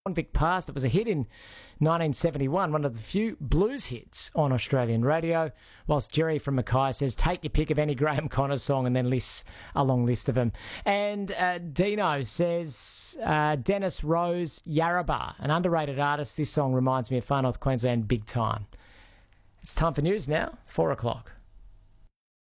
Convict Past. It was a hit in 1971, one of the few blues hits on Australian radio, whilst Jerry from Mackay says, take your pick of any Graham Connors song, and then lists a long list of them. And Dino says, Dennis Rose, Yarrabah, an underrated artist. This song reminds me of Far North Queensland big time. It's time for news now, 4 o'clock.